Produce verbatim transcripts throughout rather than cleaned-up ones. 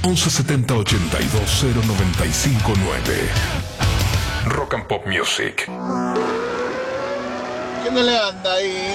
once setenta ochenta y dos cero noventa y cinco nueve. Rock and Pop Music. ¿Qué no le anda ahí?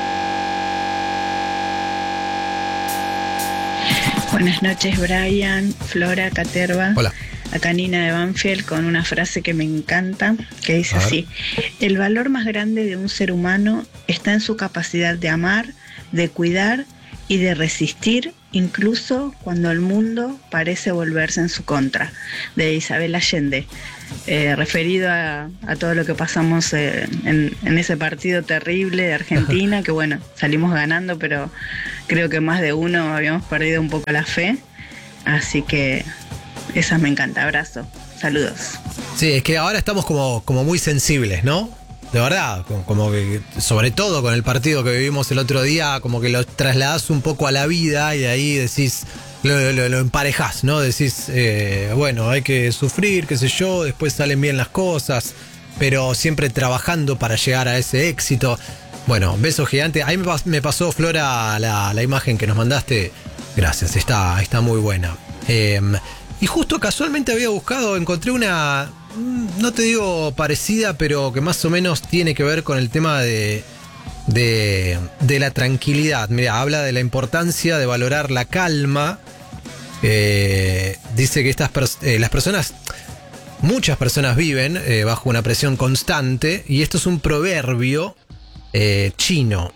Buenas noches, Brian, Flora, Caterva. Hola. Acá Nina de Banfield con una frase que me encanta, que dice así: el valor más grande de un ser humano está en su capacidad de amar, de cuidar y de resistir, incluso cuando el mundo parece volverse en su contra. De Isabel Allende, eh, referido a, a todo lo que pasamos eh, en, en ese partido terrible de Argentina, que bueno, salimos ganando, pero creo que más de uno habíamos perdido un poco la fe, así que esa me encanta. Abrazo, saludos. Sí, es que ahora estamos como, como muy sensibles, ¿no? De verdad, como, como que, sobre todo con el partido que vivimos el otro día, como que lo trasladás un poco a la vida y de ahí decís, lo, lo, lo emparejás, ¿no? Decís, eh, bueno, hay que sufrir, qué sé yo, después salen bien las cosas, pero siempre trabajando para llegar a ese éxito. Bueno, beso gigante. Ahí me, pas, me pasó, Flora, la, la imagen que nos mandaste. Gracias, está, está muy buena. Eh, y justo casualmente había buscado, encontré una, no te digo parecida, pero que más o menos tiene que ver con el tema de, de, de la tranquilidad. Mira, habla de la importancia de valorar la calma. Eh, dice que estas pers- eh, las personas, muchas personas viven eh, bajo una presión constante, y esto es un proverbio eh, chino.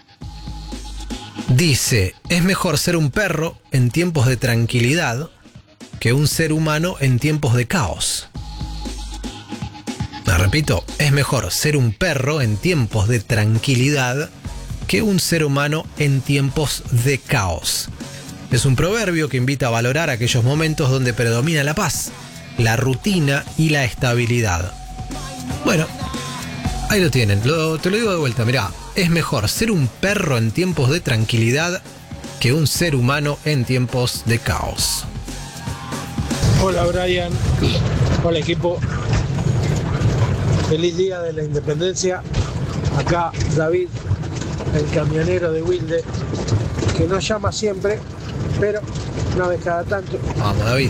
Dice, es mejor ser un perro en tiempos de tranquilidad que un ser humano en tiempos de caos. La repito, es mejor ser un perro en tiempos de tranquilidad que un ser humano en tiempos de caos. Es un proverbio que invita a valorar aquellos momentos donde predomina la paz, la rutina y la estabilidad. Bueno, ahí lo tienen, lo, te lo digo de vuelta, mirá, es mejor ser un perro en tiempos de tranquilidad que un ser humano en tiempos de caos. Hola Brian, hola equipo, feliz día de la independencia. Acá David, el camionero de Wilde, que no llama siempre, pero una vez cada tanto. Vamos, David.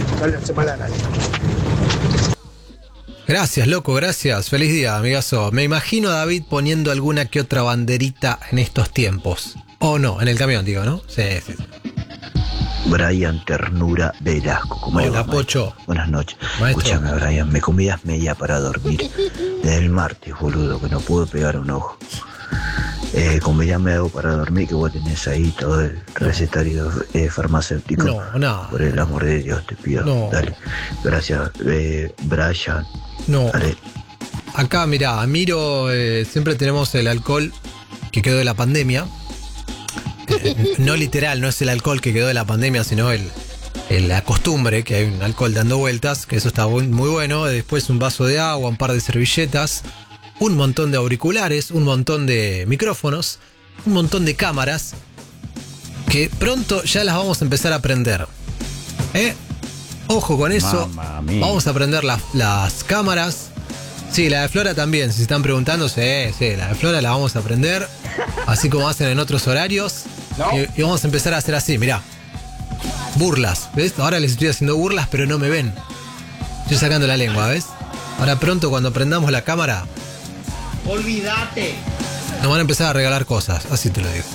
Gracias, loco, gracias. Feliz día, amigazo. Me imagino a David poniendo alguna que otra banderita en estos tiempos. O no, en el camión, digo, ¿no? Sí, sí. Brian Ternura Velasco. ¿Cómo Hola, le va, Pocho. Buenas noches. Maestro. Escúchame, Brian, me comías media para dormir. Desde el martes, boludo, que no puedo pegar un ojo. Eh, como ya me hago para dormir, que vos tenés ahí todo el recetario eh, farmacéutico. No, no. Por el amor de Dios, te pido. No. Dale. Gracias, eh, Brian. No. Dale. Acá, mirá, Miro, eh, siempre tenemos el alcohol que quedó de la pandemia. Eh, no literal, no es el alcohol que quedó de la pandemia, sino el, el, la costumbre, que hay un alcohol dando vueltas, que eso está muy, muy bueno. Después un vaso de agua, un par de servilletas, un montón de auriculares, un montón de micrófonos, un montón de cámaras, que pronto ya las vamos a empezar a prender. ¿Eh? Ojo con eso. Vamos a prender la, las cámaras. Sí, la de Flora también, si se están preguntando, sí, sí, la de Flora la vamos a prender, así como hacen en otros horarios. ¿No? Y, y vamos a empezar a hacer así, mirá. Burlas, ¿ves? Ahora les estoy haciendo burlas, pero no me ven. Estoy sacando la lengua, ¿ves? Ahora pronto, cuando prendamos la cámara, olvídate, nos van a empezar a regalar cosas, así te lo digo.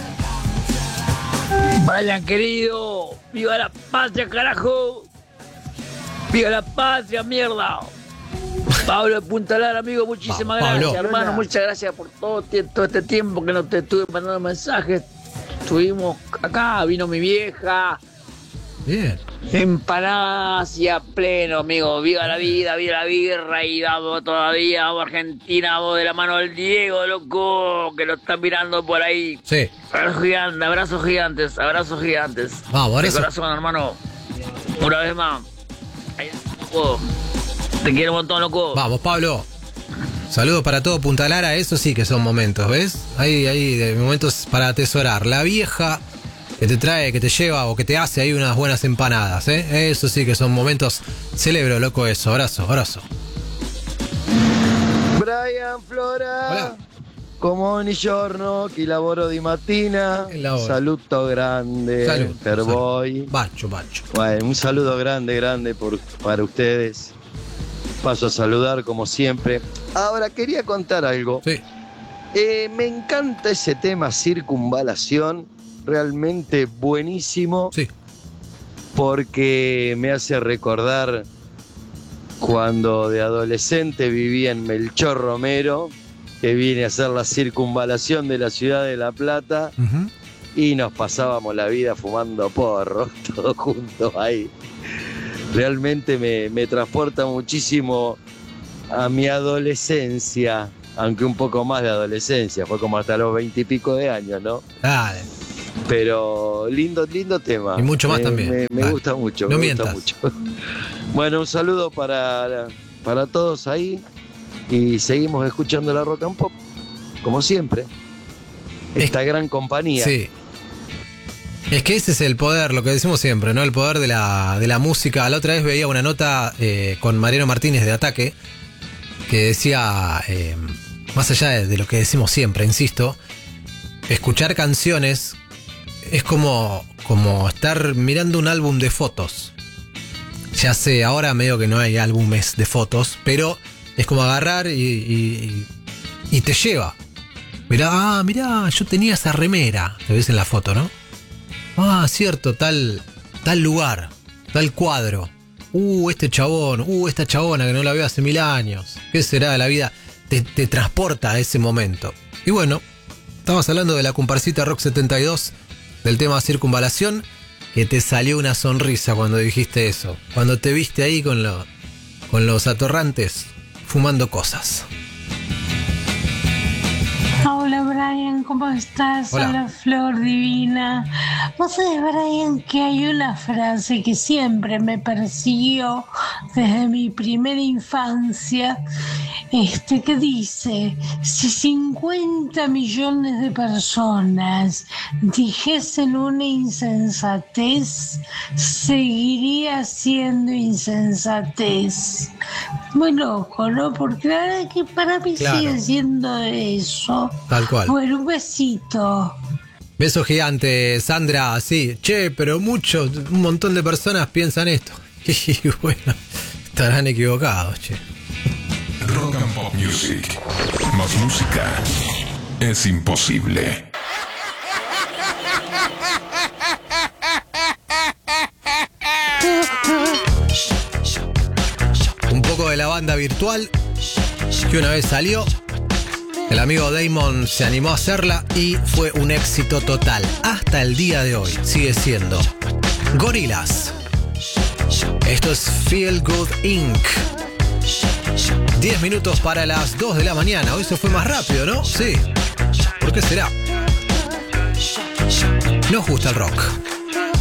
Vayan, querido, viva la patria, carajo. Viva la patria, mierda. Pablo de Punta Lara, amigo, muchísimas Vamos, gracias, Pablo. hermano. Muchas gracias por todo, todo este tiempo que no te estuve mandando mensajes. Estuvimos acá, vino mi vieja. Bien. Empanadas y a pleno, amigo. Viva la vida, viva la birra y vamos todavía, vamos Argentina, vamos de la mano del Diego, loco, que lo están mirando por ahí. Sí. Abrazo gigante, abrazos gigantes, abrazos gigantes. Vamos, de abrazo. corazón, hermano. Una vez más. Ahí, loco. Te quiero un montón, loco. Vamos, Pablo. Saludos para todo Punta Lara, eso sí que son momentos, ¿ves? Hay, hay momentos para atesorar. La vieja que te trae, que te lleva o que te hace ahí unas buenas empanadas, ¿eh? Eso sí que son momentos. Celebro, loco, eso. Abrazo, abrazo. Brian, Flora. Hola. Come ogni giorno, chi lavoro di mattina, saluto grande Salud, per salud. voi. Bacho, bacho. Bueno, un saludo grande, grande por, para ustedes. Paso a saludar como siempre. Ahora, quería contar algo. Sí. Eh, me encanta ese tema circunvalación, realmente buenísimo. Sí. Porque me hace recordar cuando de adolescente vivía en Melchor Romero, que vine a hacer la circunvalación de la ciudad de La Plata, uh-huh. y nos pasábamos la vida fumando porros, todos juntos ahí. Realmente me, me transporta muchísimo a mi adolescencia, aunque un poco más de adolescencia, fue como hasta los veintipico de años, ¿no? Dale. Pero lindo, lindo tema. Y mucho más me, también. Me, me Dale. gusta mucho, No me mientas. gusta mucho. Bueno, un saludo para, para todos ahí y seguimos escuchando la Rock and Pop, como siempre. Esta es, gran compañía. Sí. Es que ese es el poder, lo que decimos siempre, ¿no? El poder de la, de la música. La otra vez veía una nota eh, con Mariano Martínez de Ataque que decía, eh, más allá de, de lo que decimos siempre, insisto, escuchar canciones es como, como estar mirando un álbum de fotos. Ya sé, ahora medio que no hay álbumes de fotos, pero es como agarrar y, y, y te lleva. Mirá, ah, mirá, yo tenía esa remera, te ves en la foto, ¿no? Ah, cierto, tal, tal lugar, tal cuadro. Uh, este chabón, uh, esta chabona que no la veo hace mil años. ¿Qué será de la vida? Te, te transporta a ese momento. Y bueno, estamos hablando de la comparsita Rock setenta y dos, del tema Circunvalación, que te salió una sonrisa cuando dijiste eso. Cuando te viste ahí con, lo, con los atorrantes fumando cosas. Hola Brian, ¿cómo estás? Hola. Hola Flor Divina. Vos sabés, Brian, que hay una frase que siempre me persiguió desde mi primera infancia, este, que dice: si cincuenta millones de personas dijesen una insensatez, seguiría siendo insensatez. Muy loco, ¿no? Porque la verdad que para mí Claro. sigue siendo eso. Tal cual. Bueno, un besito. Beso gigante, Sandra. Sí, che, pero muchos, un montón de personas piensan esto. Y bueno, estarán equivocados, che. Rock and Pop Music. Más música es imposible. Un poco de la banda virtual que una vez salió. El amigo Damon se animó a hacerla y fue un éxito total. Hasta el día de hoy sigue siendo Gorillaz. Esto es Feel Good incorporated. diez minutos para las dos de la mañana. Hoy se fue más rápido, ¿no? Sí. ¿Por qué será? Nos gusta el rock.